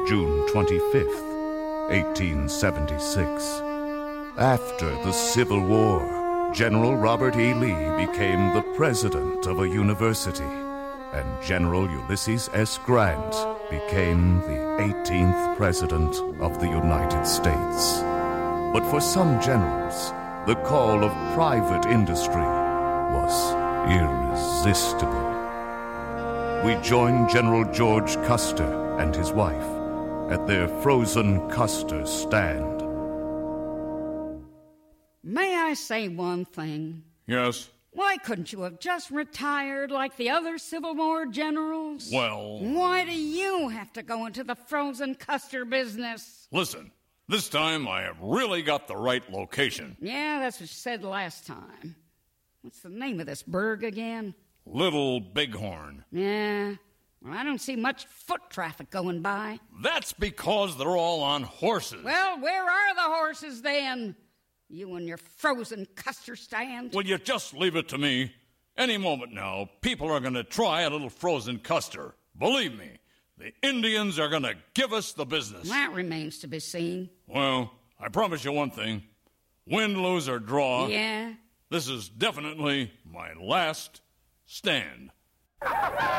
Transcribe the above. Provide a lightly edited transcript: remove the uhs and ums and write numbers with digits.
June 25th, 1876. After the Civil War, General Robert E. Lee became the president of a university, and General Ulysses S. Grant became the 18th president of the United States. But for some generals, the call of private industry was irresistible. We joined General George Custer and his wife at their frozen Custer stand. May I say one thing? Yes? Why couldn't you have just retired like the other Civil War generals? Well... Why do you have to go into the frozen Custer business? Listen, this time I have really got the right location. Yeah, that's what you said last time. What's the name of this burg again? Little Bighorn. Yeah, well, I don't see much foot traffic going by. That's because they're all on horses. Well, where are the horses then? You and your frozen Custer stand? Will you just leave it to me? Any moment now, people are going to try a little frozen Custer. Believe me, the Indians are going to give us the business. That remains to be seen. Well, I promise you one thing. Win, lose, or draw. Yeah? This is definitely my last stand.